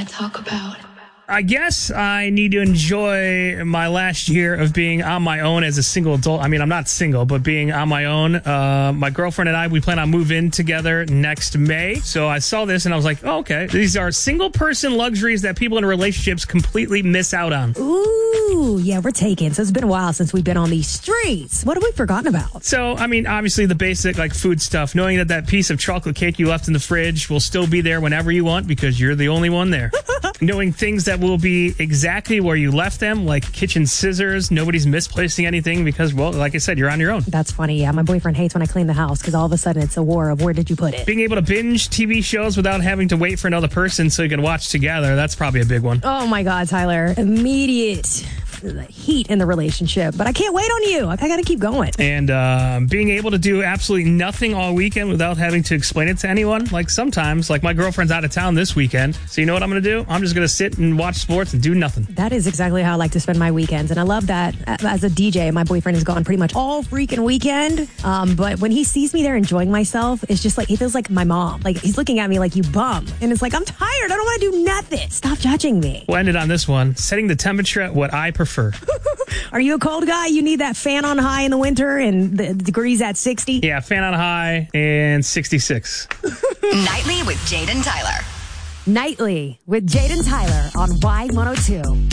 talk about? I guess I need to enjoy my last year of being on my own as a single adult. I mean, I'm not single, but being on my own. My girlfriend and I, we plan on moving in together next May. So I saw this and I was like, oh, okay. These are single person luxuries that people in relationships completely miss out on. Ooh, yeah, we're taken. So it's been a while since we've been on these streets. What have we forgotten about? So, I mean, obviously the basic like food stuff, knowing that piece of chocolate cake you left in the fridge will still be there whenever you want because you're the only one there. Knowing things that will be exactly where you left them, like kitchen scissors. Nobody's misplacing anything because, well, like I said, you're on your own. That's funny. Yeah, my boyfriend hates when I clean the house because all of a sudden it's a war of where did you put it? Being able to binge TV shows without having to wait for another person so you can watch together, that's probably a big one. Oh my God, Tyler. Immediate heat in the relationship, but I can't wait on you. I got to keep going. And being able to do absolutely nothing all weekend without having to explain it to anyone. Like sometimes, like my girlfriend's out of town this weekend. So you know what I'm going to do? I'm just going to sit and watch sports and do nothing. That is exactly how I like to spend my weekends. And I love that as a DJ, my boyfriend is gone pretty much all freaking weekend. But when he sees me there enjoying myself, it's just like, he feels like my mom. Like he's looking at me like, you bum. And it's like, I'm tired. I don't want to do nothing. Stop judging me. We'll end it on this one. Setting the temperature at what I prefer. Are you a cold guy? You need that fan on high in the winter and the degrees at 60? Yeah, fan on high and 66. Nightly with Jade and Tyler. Nightly with Jade and Tyler on Y102.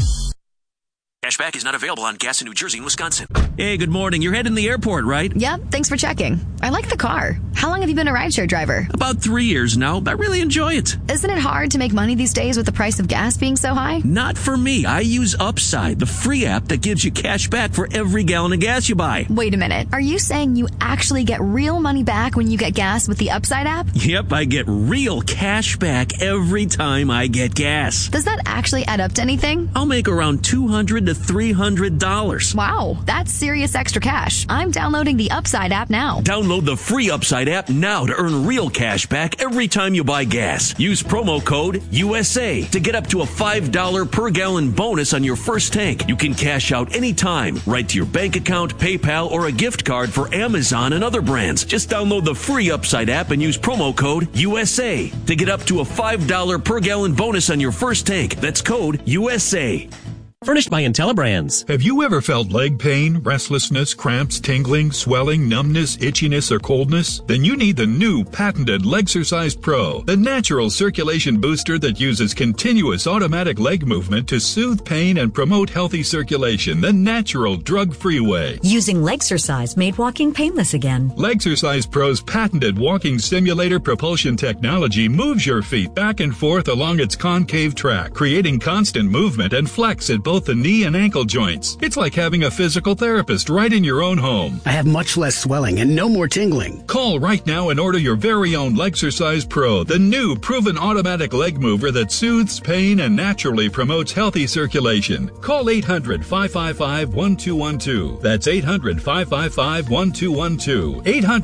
Cashback is not available on gas in New Jersey and Wisconsin. Hey, good morning. You're heading to the airport, right? Yep, thanks for checking. I like the car. How long have you been a rideshare driver? About 3 years now, but I really enjoy it. Isn't it hard to make money these days with the price of gas being so high? Not for me. I use Upside, the free app that gives you cash back for every gallon of gas you buy. Wait a minute. Are you saying you actually get real money back when you get gas with the Upside app? Yep, I get real cash back every time I get gas. Does that actually add up to anything? I'll make around $200 to $300. Wow, that's serious extra cash. I'm downloading the Upside app now. Download the free Upside app now to earn real cash back every time you buy gas. Use promo code USA to get up to a $5 per gallon bonus on your first tank. You can cash out anytime, right to your bank account, PayPal, or a gift card for Amazon and other brands. Just download the free Upside app and use promo code USA to get up to a $5 per gallon bonus on your first tank. That's code USA. Furnished by IntelliBrands. Have you ever felt leg pain, restlessness, cramps, tingling, swelling, numbness, itchiness, or coldness? Then you need the new patented Legsercise Pro, the natural circulation booster that uses continuous automatic leg movement to soothe pain and promote healthy circulation the natural drug-free way. Using Legsercise made walking painless again. Legsercise Pro's patented walking simulator propulsion technology moves your feet back and forth along its concave track, creating constant movement and flex at both the knee and ankle joints. It's like having a physical therapist right in your own home. I have much less swelling and no more tingling. Call right now and order your very own Legsercise Pro, the new proven automatic leg mover that soothes pain and naturally promotes healthy circulation. Call 800-555-1212. That's 800-555-1212.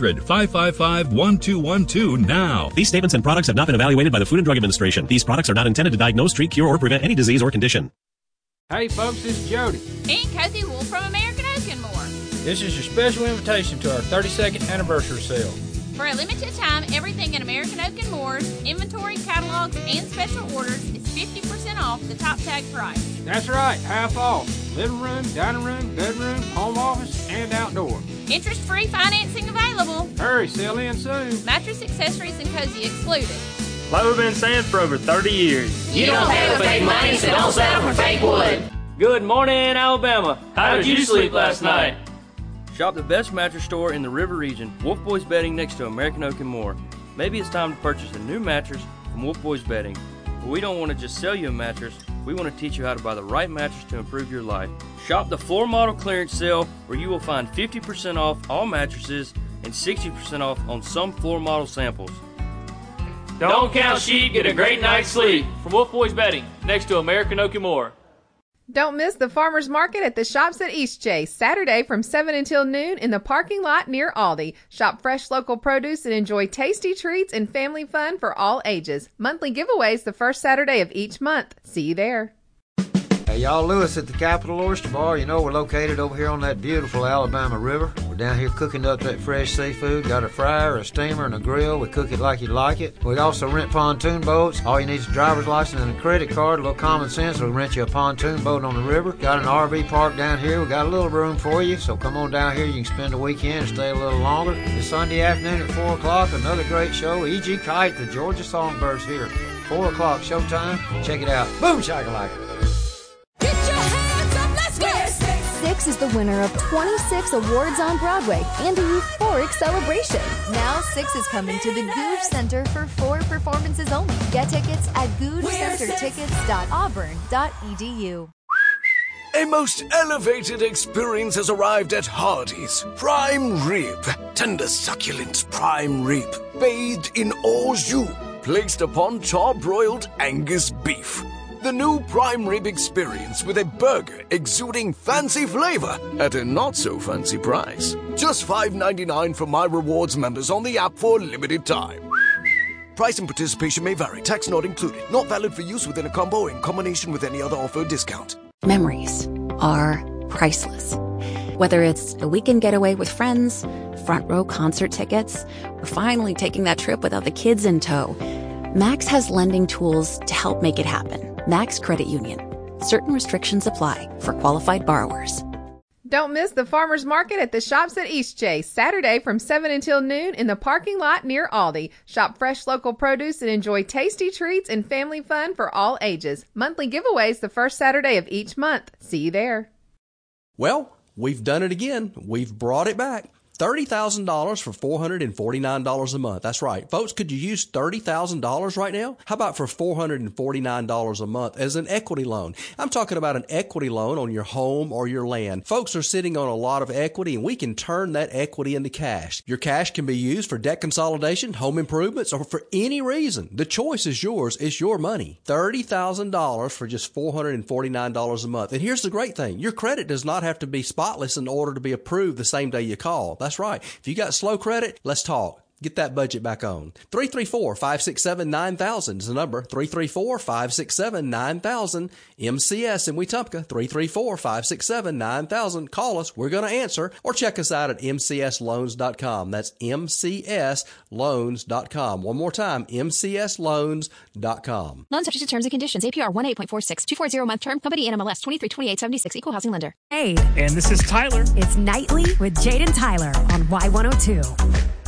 800-555-1212 now. These statements and products have not been evaluated by the Food and Drug Administration. These products are not intended to diagnose, treat, cure, or prevent any disease or condition. Hey folks, this is Jody. And Cozy Wool from American Oak and More. This is your special invitation to our 32nd anniversary sale. For a limited time, everything in American Oak and More's inventory, catalogs, and special orders is 50% off the top tag price. That's right, half off. Living room, dining room, bedroom, home office, and outdoor. Interest-free financing available. Hurry, sell in soon. Mattress, accessories, and cozy excluded. Like we've been saying for over 30 years. You don't pay with fake money, so don't settle for fake wood. Good morning, Alabama. How did you sleep last night? Shop the best mattress store in the River region, Wolf Boys Bedding next to American Oak and More. Maybe it's time to purchase a new mattress from Wolf Boys Bedding. But we don't want to just sell you a mattress. We want to teach you how to buy the right mattress to improve your life. Shop the floor model clearance sale where you will find 50% off all mattresses and 60% off on some floor model samples. Don't count sheep, get a great night's sleep. From Wolf Boys Bedding, next to American Oak and More. Don't miss the farmers market at the Shops at East Chase, Saturday from 7 until noon in the parking lot near Aldi. Shop fresh local produce and enjoy tasty treats and family fun for all ages. Monthly giveaways the first Saturday of each month. See you there. Hey, y'all, Lewis at the Capitol Oyster Bar. You know we're located over here on that beautiful Alabama River. We're down here cooking up that fresh seafood. Got a fryer, a steamer, and a grill. We cook it like you like it. We also rent pontoon boats. All you need is a driver's license and a credit card. A little common sense. We'll rent you a pontoon boat on the river. Got an RV park down here. We got a little room for you, so come on down here. You can spend the weekend and stay a little longer. This Sunday afternoon at 4 o'clock, another great show. E.G. Kite, the Georgia Songbirds here. 4 o'clock showtime. Check it out. Boom shakalaka. Get your hands up, let's go! Six is the winner of 26 awards on Broadway and a euphoric celebration. Now Six is coming to the Goog Center for 4 performances only. Get tickets at googcentertickets.auburn.edu. A most elevated experience has arrived at Hardee's. Prime rib. Tender, succulent prime rib. Bathed in au jus. Placed upon char-broiled Angus beef. The new prime rib experience with a burger exuding fancy flavor at a not-so-fancy price. Just $5.99 for My Rewards members on the app for a limited time. Price and participation may vary. Tax not included. Not valid for use within a combo or in combination with any other offer or discount. Memories are priceless. Whether it's a weekend getaway with friends, front row concert tickets, or finally taking that trip without the kids in tow, Max has lending tools to help make it happen. Max Credit Union. Certain restrictions apply for qualified borrowers. Don't miss the farmers market at the Shops at Eastchase, Saturday from 7 until noon in the parking lot near Aldi. Shop fresh local produce and enjoy tasty treats and family fun for all ages. Monthly giveaways the first Saturday of each month. See you there. Well, we've done it again. We've brought it back. $30,000 for $449 a month. That's right. Folks, could you use $30,000 right now? How about for $449 a month as an equity loan? I'm talking about an equity loan on your home or your land. Folks are sitting on a lot of equity, and we can turn that equity into cash. Your cash can be used for debt consolidation, home improvements, or for any reason. The choice is yours. It's your money. $30,000 for just $449 a month. And here's the great thing. Your credit does not have to be spotless in order to be approved the same day you call. That's right. If you got slow credit, let's talk. Get that budget back on. 334-567-9000 is the number. 334-567-9000. MCS in Wetumpka. 334-567-9000. Call us. We're going to answer. Or check us out at mcsloans.com. That's mcsloans.com. One more time, mcsloans.com. Loan subject to terms and conditions. APR 18.46. 240 month term. Company NMLS 232876. Equal housing lender. Hey. And this is Tyler. It's Nightly with Jade and Tyler on Y102.